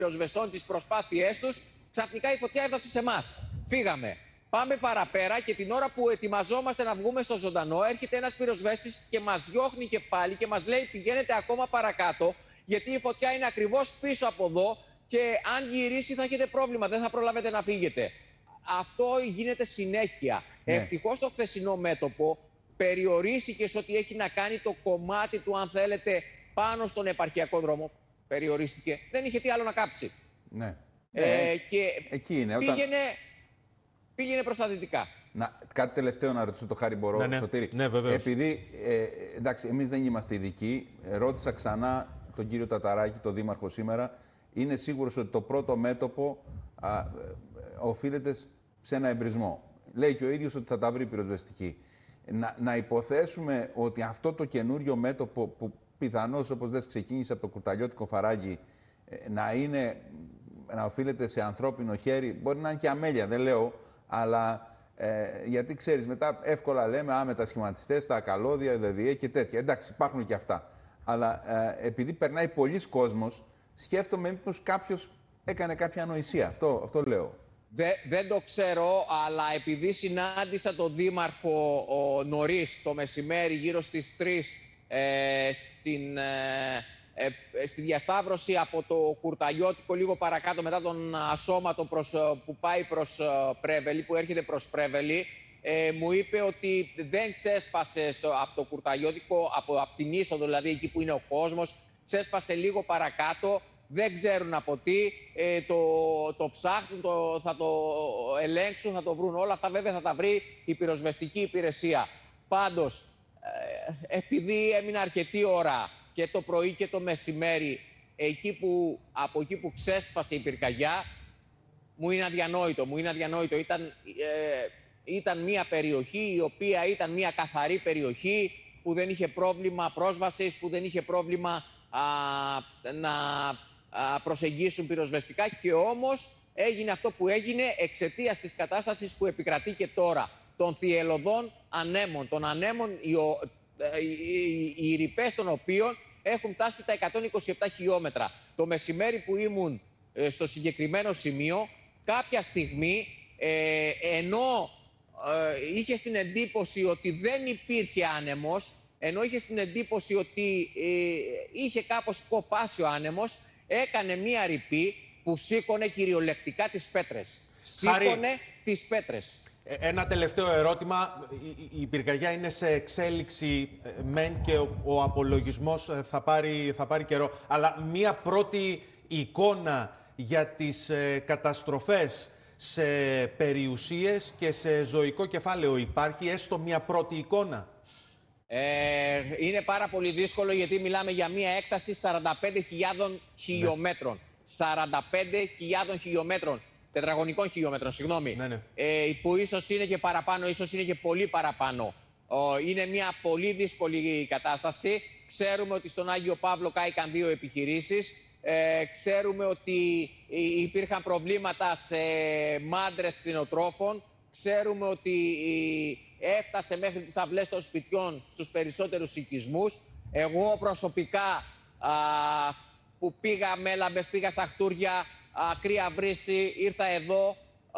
πυροσβεστών τις προσπάθειές τους, ξαφνικά η φωτιά έφτασε σε εμάς. Φύγαμε. Πάμε παραπέρα και την ώρα που ετοιμαζόμαστε να βγούμε στο ζωντανό, έρχεται ένας πυροσβέστης και μας διώχνει και πάλι και μας λέει πηγαίνετε ακόμα παρακάτω, γιατί η φωτιά είναι ακριβώς πίσω από εδώ και αν γυρίσει θα έχετε πρόβλημα, δεν θα προλάβετε να φύγετε. Αυτό γίνεται συνέχεια. Ναι. Ευτυχώς το χθεσινό μέτωπο περιορίστηκε σε ό,τι έχει να κάνει το κομμάτι του, αν θέλετε, πάνω στον επαρχιακό δρόμο. Περιορίστηκε. Δεν είχε τι άλλο να κάψει. Ναι. Και εκεί είναι. Πήγαινε προς τα δυτικά. Κάτι τελευταίο να ρωτήσω το Χάρη, μπορώ, ναι. Σωτήρη. Ναι, βεβαίως. Επειδή, εντάξει, εμείς δεν είμαστε ειδικοί, ρώτησα ξανά τον κύριο Ταταράκη, τον Δήμαρχο σήμερα, είναι σίγουρος ότι το πρώτο μέτωπο οφείλεται σε ένα εμπρισμό. Λέει και ο ίδιος ότι θα τα βρει πυροσβεστική. Να υποθέσουμε ότι αυτό το καινούριο μέτωπο που πιθανώς, όπως δεν ξεκίνησε από το κουρταλιώτικο φαράγγι, να οφείλεται σε ανθρώπινο χέρι, μπορεί να είναι και αμέλεια, δεν λέω, αλλά γιατί ξέρεις, μετά εύκολα λέμε μετασχηματιστές, τα καλώδια, ΔΔΕ και τέτοια. Εντάξει, υπάρχουν και αυτά. Αλλά επειδή περνάει πολλής κόσμος, σκέφτομαι μήπως κάποιος έκανε κάποια ανοησία. Αυτό λέω. Δεν το ξέρω, αλλά επειδή συνάντησα τον Δήμαρχο νωρίς το μεσημέρι, γύρω στις 3, στη διασταύρωση από το Κουρταλιώτικο, λίγο παρακάτω μετά τον Ασώματο που πάει προς Πρέβελη, που έρχεται προς Πρέβελη, μου είπε ότι δεν ξέσπασε από το Κουρταλιώτικο, από την είσοδο δηλαδή εκεί που είναι ο κόσμος, ξέσπασε λίγο παρακάτω. Δεν ξέρουν από τι, το ψάχνουν, θα το ελέγξουν, θα το βρουν. Όλα αυτά βέβαια θα τα βρει η πυροσβεστική υπηρεσία. Πάντως, επειδή έμεινα αρκετή ώρα και το πρωί και το μεσημέρι, από εκεί που ξέσπασε η πυρκαγιά, μου είναι αδιανόητο. Ήταν μια περιοχή η οποία ήταν μια καθαρή περιοχή που δεν είχε πρόβλημα πρόσβασης, που δεν είχε πρόβλημα να προσεγγίσουν πυροσβεστικά, και όμως έγινε αυτό που έγινε εξαιτίας της κατάστασης που επικρατεί και τώρα, των θυελλωδών ανέμων, των ανέμων οι ρηπές των οποίων έχουν φτάσει τα 127 χιλιόμετρα. Το μεσημέρι που ήμουν στο συγκεκριμένο σημείο, κάποια στιγμή, ενώ είχε την εντύπωση ότι δεν υπήρχε άνεμος, ενώ είχε την εντύπωση ότι είχε κάπως κοπάσει ο άνεμος, έκανε μία ρηπή που σήκωνε κυριολεκτικά τις πέτρες. Σήκωνε τις πέτρες. Ένα τελευταίο ερώτημα. Η πυρκαγιά είναι σε εξέλιξη μεν και ο απολογισμός θα πάρει καιρό. Αλλά μία πρώτη εικόνα για τις καταστροφές σε περιουσίες και σε ζωικό κεφάλαιο υπάρχει, έστω μία πρώτη εικόνα? Είναι πάρα πολύ δύσκολο, γιατί μιλάμε για μία έκταση 45.000 χιλιόμετρων. 45.000 χιλιόμετρων, τετραγωνικών χιλιόμετρων, συγγνώμη. Ναι. Που ίσως είναι και παραπάνω, ίσως είναι και πολύ παραπάνω. Είναι μια πολύ δύσκολη κατάσταση. Ξέρουμε ότι στον Άγιο Παύλο κάηκαν 2 επιχειρήσεις. Ξέρουμε ότι υπήρχαν προβλήματα σε μάντρες κτηνοτρόφων. Ξέρουμε ότι έφτασε μέχρι τις αυλές των σπιτιών στους περισσότερους οικισμούς. Εγώ προσωπικά που πήγα Μέλαμπες, πήγα στα Χτούρια, Κρύα Βρύση, ήρθα εδώ.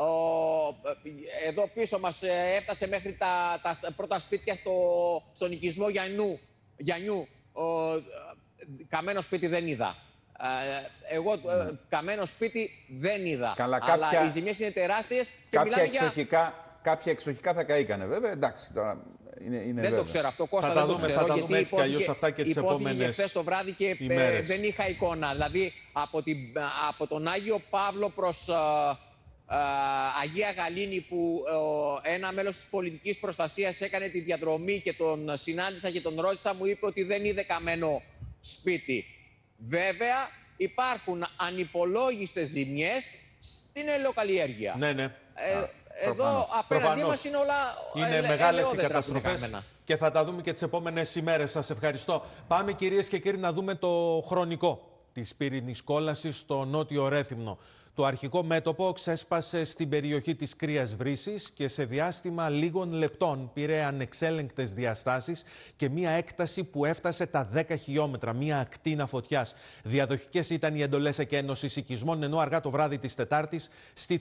Εδώ πίσω μας έφτασε μέχρι τα πρώτα σπίτια στον οικισμό Γιαννιού. Καμένο σπίτι δεν είδα. Εγώ καμένο σπίτι δεν είδα. Καλά, αλλά οι ζημιές είναι τεράστιες. Κάποια εξοχικά θα καήκανε, βέβαια. Εντάξει, τώρα είναι δεν το ξέρω αυτό, Κώστα, θα δεν το ξέρω. Θα τα δούμε έτσι κι αλλιώς αυτά και τις επόμενες χθες το βράδυ και δεν είχα εικόνα. Δηλαδή, από τον Άγιο Παύλο προς Αγία Γαλήνη, που ένα μέλος της πολιτικής προστασίας έκανε τη διαδρομή και τον συνάντησα και τον ρώτησα, μου είπε ότι δεν είδε καμένο σπίτι. Βέβαια, υπάρχουν ανυπολόγιστες ζημιές στην ελαιοκαλλιέργεια. Ναι. Εδώ απέναντί μας είναι όλα. Είναι μεγάλες οι καταστροφές και θα τα δούμε και τις επόμενες ημέρες. Σας ευχαριστώ. Πάμε, κυρίες και κύριοι, να δούμε το χρονικό. της πύρινης κόλασης στο νότιο Ρέθυμνο. Το αρχικό μέτωπο ξέσπασε στην περιοχή της Κρύας Βρύσης και σε διάστημα λίγων λεπτών πήρε ανεξέλεγκτες διαστάσεις και μία έκταση που έφτασε τα 10 χιλιόμετρα, μία ακτίνα φωτιάς. Διαδοχικές ήταν οι εντολές εκένωσης οικισμών, ενώ αργά το βράδυ της Τετάρτης